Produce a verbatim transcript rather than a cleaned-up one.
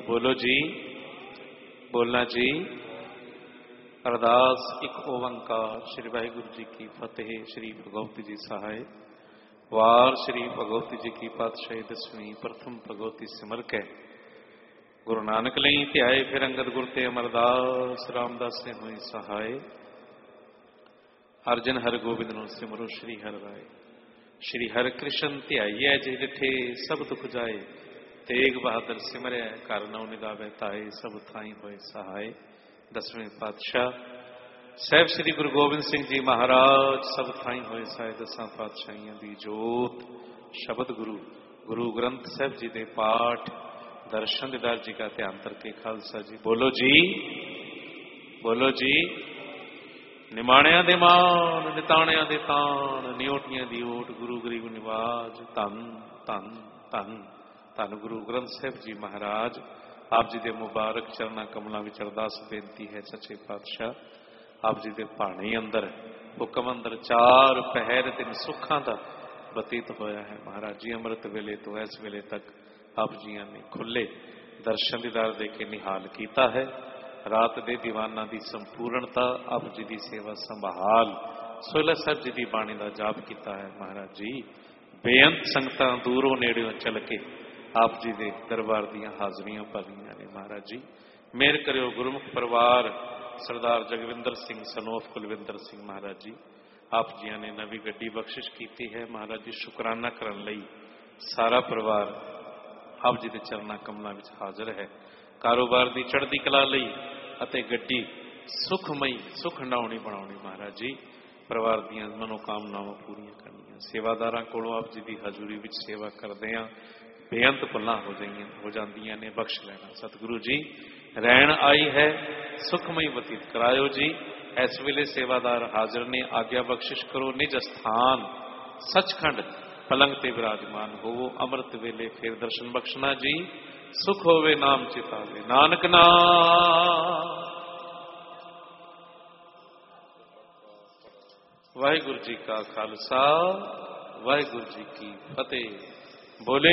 बोलो जी, बोलना जी। अरदास एक ओंकार। श्री वाहिगुरु जी की फतेह। श्री भगवती जी सहाय। वार श्री भगवती जी की पातशाही दसवीं प्रथम भगवती सिमर कै गुरु नानक लई ध्याए फिर अंगद गुर ते अमरदास रामदास ने हुई सहाय। अर्जन हर गोबिंद नो सिमरो श्री हर राय। श्री हर कृष्ण ध्याइए जे डिठे सब दुख जाए। तेग बहादुर सिमरै कर नौ निगावे ताए सब थाई होए सहाय। दसवें पातशाह साहब श्री गुरु गोबिंद सिंह जी महाराज सब थाई होए सहाय। दसां पातशाहियां दी जोत शब्द गुरु गुरु ग्रंथ साहब जी दे पाठ दर्शन दीदार जी का ध्यान करके खालसा जी। बोलो जी, बोलो जी। निमाणिया दे मान निताणिया दे तान निओटियां दी ओट गुरु गरीब निवाज। धन धन धन धन गुरु ग्रंथ साहब जी महाराज। आप जी दे मुबारक चरना कमलों में अरदास बेनती है सच्चे पातशाह आप जी दे भाणे अंदर हुक्म अंदर चार पहर दिन सुखां दा बतीत होया है महाराज जी। अमृत वेले तो इस वेले तक आप जी ने खुले दर्शन दीदार दे के निहाल किया है। रात दे दीवाना दी संपूर्णता आप जी की सेवा संभाल सोहला साहब जी की बाणी का जाप किया है महाराज जी। बेअंत संगतां दूरों नेड़ों चल के आप जी के दरबार दियां हाजरियां भरियां ने महाराज जी। मेहर करियो गुरमुख परिवार सरदार जगविंदर सिंह सनोफ कुलविंदर सिंह महाराज जी। आप जी ने नवी गड्डी बख्शिश की है महाराज जी। शुकराना करने लई सारा परिवार आप जी के चरणा कमलों में हाजिर है। कारोबार की चढ़ती कला लई अते गड्डी सुखमई सुख हंडाउणी बनाउणी महाराज जी। परिवार दियां मनोकामनावां पूरियां करनियां सेवादारां कोलों आप जी की हजूरी विच सेवा करदे हां बेअंत भुलां हो जाइयां हो जांदियां ने बख्श लेना सतगुरु जी। रैन आई है सुखमई बतीत करायो जी। इस वेले सेवादार हाजिर ने आग्या बख्शिश करो निज स्थान सचखंड पलंग ते विराजमान होवो। अमृत वेले फिर दर्शन बख्शना जी। सुख होवे नाम चितावे नानक नाम। वाहिगुरु जी का खालसा वाहिगुरु जी की फतेह। बोले